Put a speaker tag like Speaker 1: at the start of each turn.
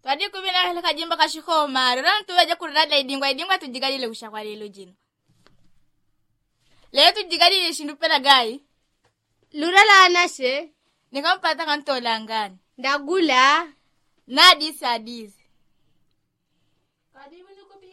Speaker 1: Twadi kubina hela kajimba kashikoma. Ran tuweje kurada idingwa tujigalile ushakwalilo jino. Leo tujigalile shindupela gai.
Speaker 2: Lurala anashe.
Speaker 1: Nikampata kantola ngani.
Speaker 2: Ndagula.
Speaker 1: Nadis.